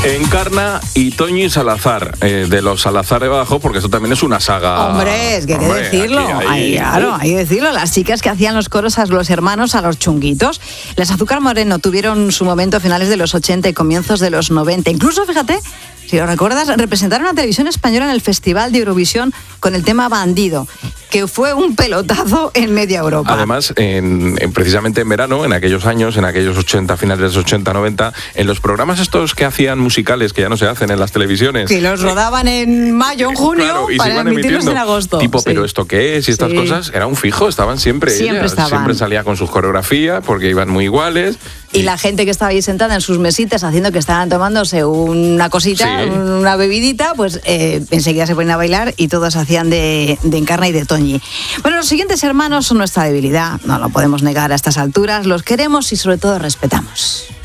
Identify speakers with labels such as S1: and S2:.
S1: Encarna y Toñi Salazar, de los Salazar de abajo, porque eso también es una saga.
S2: Hombre, es que hay que decirlo. Claro, hay que decirlo. Las chicas que hacían los coros a los hermanos, a los chunguitos. Las Azúcar Moreno tuvieron su momento a finales de los 80 y comienzos de los 90. Incluso, fíjate, si lo recuerdas, representaron a Televisión Española en el Festival de Eurovisión con el tema Bandido, que fue un pelotazo en media Europa.
S1: Además, precisamente en verano, en aquellos años, en aquellos 80, finales de los 80, 90, en los programas estos que hacían musicales, que ya no se hacen en las televisiones.
S2: Que los rodaban en mayo, en junio,
S1: claro, y
S2: para emitirlos en agosto.
S1: Tipo, ¿pero esto qué es? Y estas cosas, era un fijo, estaban siempre.
S2: Siempre estaban.
S1: Siempre salía con sus coreografías, porque iban muy iguales.
S2: Y la gente que estaba ahí sentada en sus mesitas haciendo que estaban tomándose una cosita, una bebidita, pues enseguida se ponían a bailar y todos hacían de Encarna y de Toñi. Bueno, los siguientes hermanos son nuestra debilidad, no lo podemos negar a estas alturas, los queremos y sobre todo respetamos.